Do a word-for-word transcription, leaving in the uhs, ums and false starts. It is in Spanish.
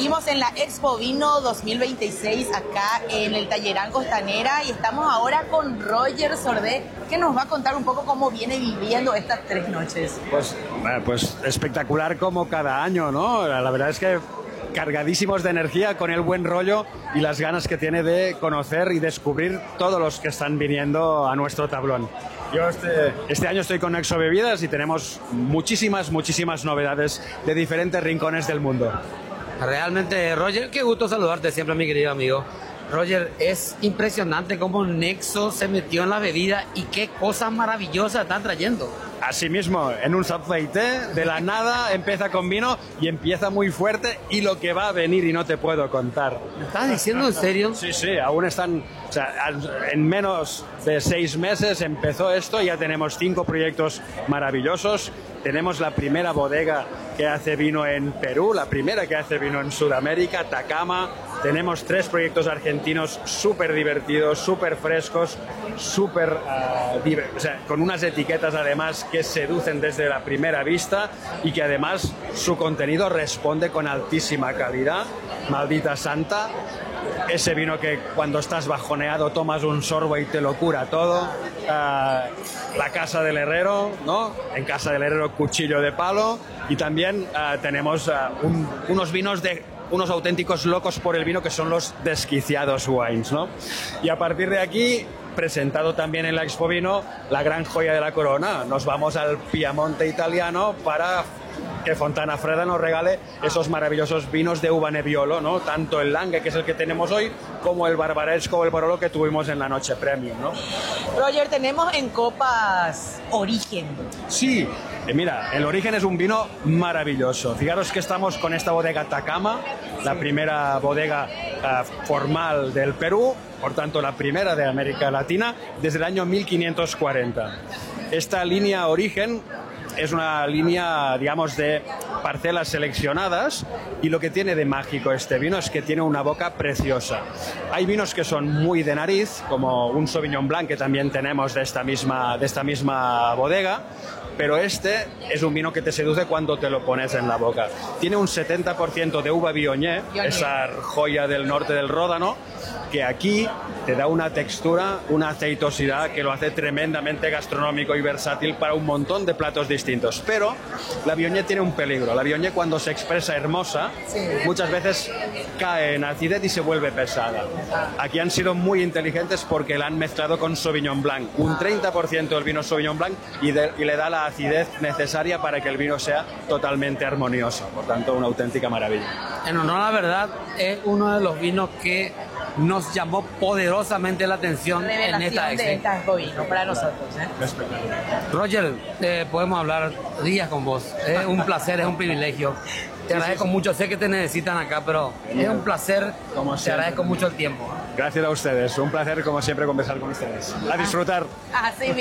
Seguimos en la Expo Vino dos mil veintiséis acá en el Tallerán Costanera y estamos ahora con Roger Sordé, que nos va a contar un poco cómo viene viviendo estas tres noches. Pues, pues espectacular como cada año, ¿no? La verdad es que cargadísimos de energía, con el buen rollo y las ganas que tiene de conocer y descubrir todos los que están viniendo a nuestro tablón. Yo este, este año estoy con Nexo Bebidas y tenemos muchísimas, muchísimas novedades de diferentes rincones del mundo. Realmente, Roger, qué gusto saludarte siempre, mi querido amigo. Roger, es impresionante cómo Nexo se metió en la bebida y qué cosas maravillosas están trayendo. Asimismo, en un Subfeité, de la nada empieza con vino y empieza muy fuerte, y lo que va a venir y no te puedo contar. ¿Me estás diciendo en serio? Sí, sí, aún están, o sea, en menos de seis meses empezó esto y ya tenemos cinco proyectos maravillosos. Tenemos la primera bodega que hace vino en Perú, la primera que hace vino en Sudamérica, Atacama. Tenemos tres proyectos argentinos súper divertidos, súper frescos, súper, uh, o sea, con unas etiquetas además que seducen desde la primera vista y que además su contenido responde con altísima calidad. Maldita Santa, ese vino que cuando estás bajoneado tomas un sorbo y te lo cura todo. Uh, la Casa del Herrero, ¿no? En Casa del Herrero, cuchillo de palo. Y también uh, tenemos uh, un, unos vinos de unos auténticos locos por el vino, que son los Desquiciados Wines, ¿no? Y a partir de aquí, presentado también en la Expo Vino, la gran joya de la corona. Nos vamos al Piamonte italiano para que Fontana Fredda nos regale esos maravillosos vinos de uva Nebbiolo, ¿no? Tanto el Langhe, que es el que tenemos hoy, como el Barbaresco o el Barolo que tuvimos en la noche premium, ¿no? Roger, tenemos en copas Origen. Sí, eh, mira, el Origen es un vino maravilloso. Fijaros que estamos con esta bodega Atacama, la primera bodega uh, formal del Perú, por tanto la primera de América Latina, desde el año mil quinientos cuarenta. Esta línea Origen es una línea, digamos, de parcelas seleccionadas, y lo que tiene de mágico este vino es que tiene una boca preciosa. Hay vinos que son muy de nariz, como un Sauvignon Blanc que también tenemos de esta misma, de esta misma bodega, pero este es un vino que te seduce cuando te lo pones en la boca. Tiene un setenta por ciento de uva Viognier, esa joya del norte del Ródano, que aquí te da una textura, una aceitosidad que lo hace tremendamente gastronómico y versátil para un montón de platos distintos. Pero la Viognier tiene un peligro. La Viognier, cuando se expresa hermosa, sí, muchas veces cae en acidez y se vuelve pesada. Aquí han sido muy inteligentes porque la han mezclado con Sauvignon Blanc. Un treinta por ciento del vino Sauvignon Blanc y, de, y le da la acidez necesaria para que el vino sea totalmente armonioso. Por tanto, una auténtica maravilla. En honor a la verdad, es uno de los vinos que nos llamó poderosamente la atención en esta expo vino para nosotros, ¿eh? Roger, eh, podemos hablar días con vos. Es un placer, es un privilegio. Te agradezco mucho, sé que te necesitan acá, pero es un placer. Te agradezco mucho el tiempo. Gracias a ustedes, un placer como siempre conversar con ustedes. A disfrutar. Así